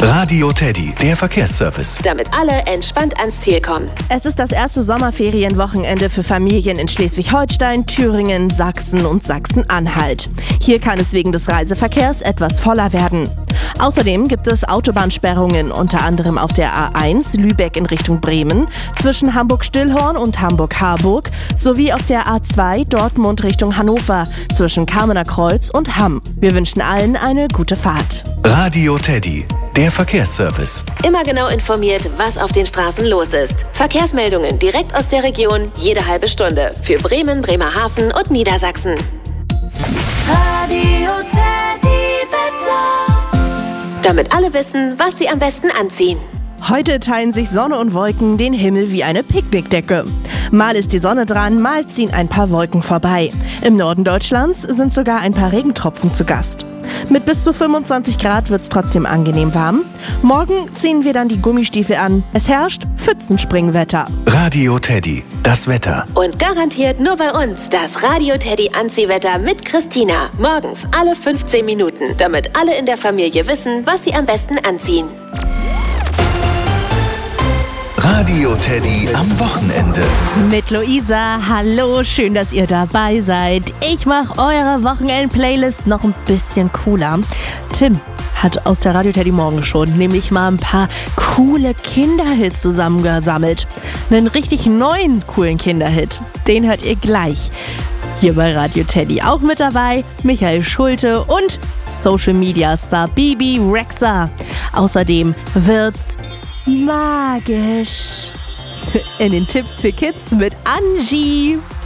Radio Teddy, der Verkehrsservice. Damit alle entspannt ans Ziel kommen. Es ist das erste Sommerferienwochenende für Familien in Schleswig-Holstein, Thüringen, Sachsen und Sachsen-Anhalt. Hier kann es wegen des Reiseverkehrs etwas voller werden. Außerdem gibt es Autobahnsperrungen, unter anderem auf der A1 Lübeck in Richtung Bremen, zwischen Hamburg-Stillhorn und Hamburg-Harburg sowie auf der A2 Dortmund Richtung Hannover zwischen Kamener Kreuz und Hamm. Wir wünschen allen eine gute Fahrt. Radio Teddy, der Verkehrsservice. Immer genau informiert, was auf den Straßen los ist. Verkehrsmeldungen direkt aus der Region, jede halbe Stunde. Für Bremen, Bremerhaven und Niedersachsen. Radio Teddy Wetter. Damit alle wissen, was sie am besten anziehen. Heute teilen sich Sonne und Wolken den Himmel wie eine Picknickdecke. Mal ist die Sonne dran, mal ziehen ein paar Wolken vorbei. Im Norden Deutschlands sind sogar ein paar Regentropfen zu Gast. Mit bis zu 25 Grad wird es trotzdem angenehm warm. Morgen ziehen wir dann die Gummistiefel an. Es herrscht Pfützenspringwetter. Radio Teddy, das Wetter. Und garantiert nur bei uns das Radio Teddy Anziehwetter mit Christina. Morgens alle 15 Minuten, damit alle in der Familie wissen, was sie am besten anziehen. Radio Teddy am Wochenende. Mit Luisa, hallo, schön, dass ihr dabei seid. Ich mache eure Wochenend-Playlist noch ein bisschen cooler. Tim hat aus der Radio Teddy Morgenshow nämlich mal ein paar coole Kinderhits zusammengesammelt. Einen richtig neuen, coolen Kinderhit. Den hört ihr gleich. Hier bei Radio Teddy auch mit dabei Michael Schulte und Social Media Star Bibi Rexha. Außerdem wird's magisch. In den Tipps für Kids mit Angie.